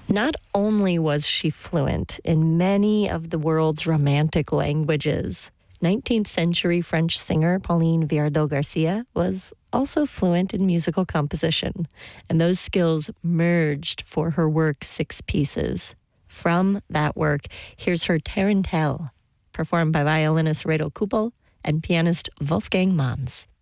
Not only was she fluent in many of the world's romantic languages, 19th century French singer Pauline Viardot Garcia was also fluent in musical composition, and those skills merged for her work Six Pieces. From that work, here's her Tarantelle, performed by violinist Reto Kuppel and pianist Wolfgang Manz.